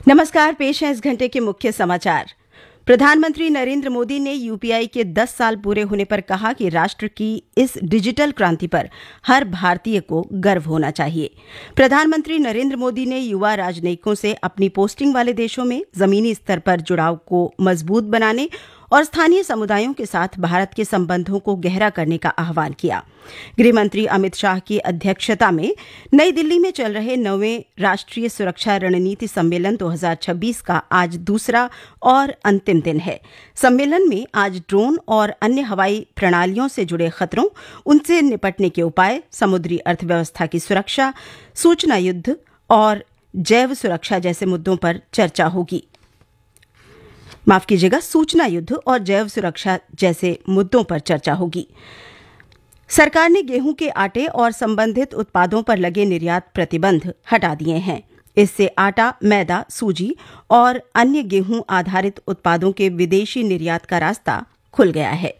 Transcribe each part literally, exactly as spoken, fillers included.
नमस्कार, पेश है इस घंटे के मुख्य समाचार। प्रधानमंत्री नरेंद्र मोदी ने यूपीआई के दस साल पूरे होने पर कहा कि राष्ट्र की इस डिजिटल क्रांति पर हर भारतीय को गर्व होना चाहिए। प्रधानमंत्री नरेंद्र मोदी ने युवा राजनयिकों से अपनी पोस्टिंग वाले देशों में जमीनी स्तर पर जुड़ाव को मजबूत बनाने और स्थानीय समुदायों के साथ भारत के संबंधों को गहरा करने का आह्वान किया। गृहमंत्री अमित शाह की अध्यक्षता में नई दिल्ली में चल रहे नौवें राष्ट्रीय सुरक्षा रणनीति सम्मेलन दो हज़ार छब्बीस का आज दूसरा और अंतिम दिन है। सम्मेलन में आज ड्रोन और अन्य हवाई प्रणालियों से जुड़े खतरों, उनसे निपटने के उपाय, समुद्री अर्थव्यवस्था की सुरक्षा, सूचना युद्ध और जैव सुरक्षा जैसे मुद्दों पर चर्चा होगी। माफ कीजिएगा, सूचना युद्ध और जैव सुरक्षा जैसे मुद्दों पर चर्चा होगी। सरकार ने गेहूं के आटे और संबंधित उत्पादों पर लगे निर्यात प्रतिबंध हटा दिए हैं। इससे आटा, मैदा, सूजी और अन्य गेहूं आधारित उत्पादों के विदेशी निर्यात का रास्ता खुल गया है।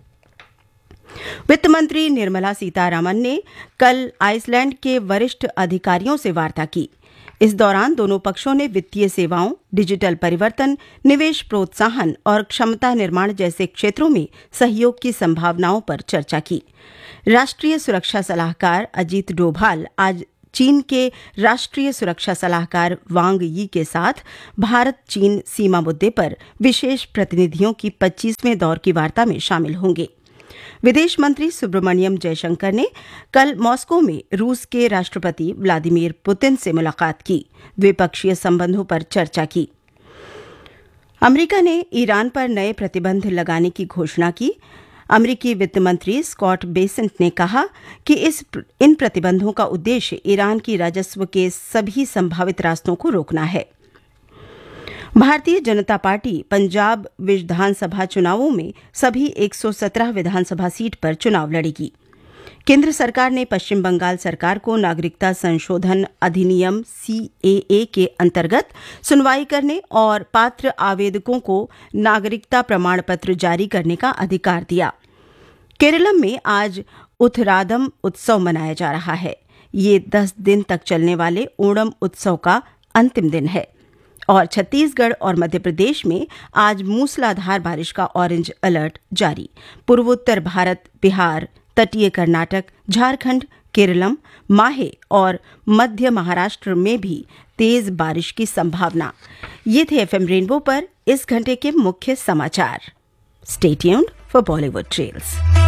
वित्त मंत्री निर्मला सीतारामन ने कल आइसलैंड के वरिष्ठ अधिकारियों से वार्ता की। इस दौरान दोनों पक्षों ने वित्तीय सेवाओं, डिजिटल परिवर्तन, निवेश प्रोत्साहन और क्षमता निर्माण जैसे क्षेत्रों में सहयोग की संभावनाओं पर चर्चा की। राष्ट्रीय सुरक्षा सलाहकार अजीत डोभाल आज चीन के राष्ट्रीय सुरक्षा सलाहकार वांग यी के साथ भारत चीन सीमा मुद्दे पर विशेष प्रतिनिधियों की पच्चीसवें दौर की वार्ता में शामिल होंगे। विदेश मंत्री सुब्रमण्यम जयशंकर ने कल मॉस्को में रूस के राष्ट्रपति व्लादिमीर पुतिन से मुलाकात की। द्विपक्षीय संबंधों पर चर्चा की। अमेरिका ने ईरान पर नए प्रतिबंध लगाने की घोषणा की। अमेरिकी वित्त मंत्री स्कॉट बेसेंट ने कहा कि इस इन प्रतिबंधों का उद्देश्य ईरान की राजस्व के सभी संभावित रास्तों को रोकना है। भारतीय जनता पार्टी पंजाब विधानसभा चुनावों में सभी एक सौ सत्रह विधानसभा सीट पर चुनाव लड़ेगी। केंद्र सरकार ने पश्चिम बंगाल सरकार को नागरिकता संशोधन अधिनियम सीएए के अंतर्गत सुनवाई करने और पात्र आवेदकों को नागरिकता प्रमाण पत्र जारी करने का अधिकार दिया। केरलम में आज उथरादम उत्सव मनाया जा रहा है। ये दस दिन तक चलने वाले ओणम उत्सव का अंतिम दिन है। और छत्तीसगढ़ और मध्य प्रदेश में आज मूसलाधार बारिश का ऑरेंज अलर्ट जारी। पूर्वोत्तर भारत, बिहार, तटीय कर्नाटक, झारखंड, केरलम, माहे और मध्य महाराष्ट्र में भी तेज बारिश की संभावना। ये थे एफएम रेनबो पर इस घंटे के मुख्य समाचार। Stay tuned for Bollywood trails.